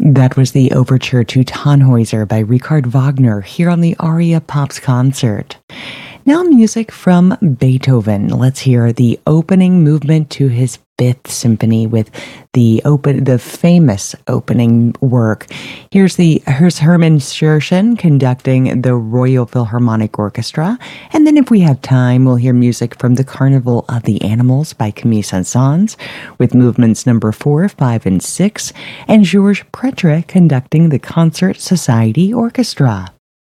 That was the overture to Tannhäuser by Richard Wagner here on the Aria Pops concert. Now music from Beethoven. Let's hear the opening movement to his Fifth Symphony with the famous opening work. Here's Hermann Scherchen conducting the Royal Philharmonic Orchestra, and then if we have time, we'll hear music from the Carnival of the Animals by Camille Saint-Saëns with movements number 4, 5, and 6, and Georges Pretre conducting the Concert Society Orchestra.